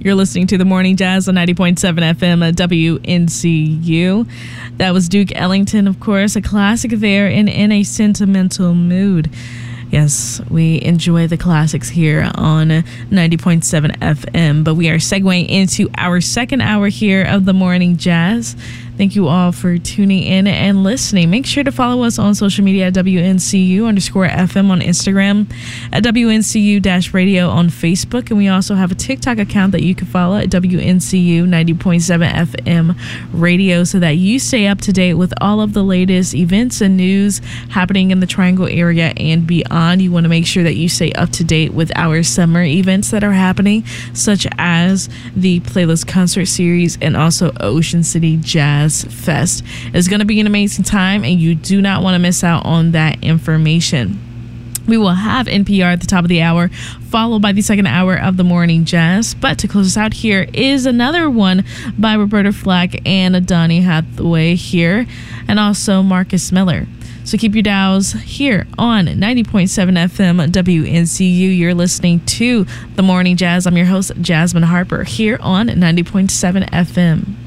You're listening to the Morning Jazz on 90.7 FM at WNCU. That was Duke Ellington, of course, a classic there and in a sentimental mood. Yes, we enjoy the classics here on 90.7 FM, but we are segueing into our second hour here of the Morning Jazz. Thank you all for tuning in and listening. Make sure to follow us on social media at WNCU_FM on Instagram, at WNCU-radio on Facebook. And we also have a TikTok account that you can follow at WNCU 90.7 FM radio so that you stay up to date with all of the latest events and news happening in the Triangle area and beyond. You want to make sure that you stay up to date with our summer events that are happening, such as the Playlist Concert Series and also Ocean City Jazz Fest. It's going to be an amazing time, and you do not want to miss out on that information. We will have NPR at the top of the hour, followed by the second hour of the Morning Jazz. But to close us out, here is another one by Roberta Flack and Donny Hathaway here, and also Marcus Miller. So keep your dials here on 90.7 FM WNCU. You're listening to The Morning Jazz. I'm your host, Jasmine Harper, here on 90.7 FM.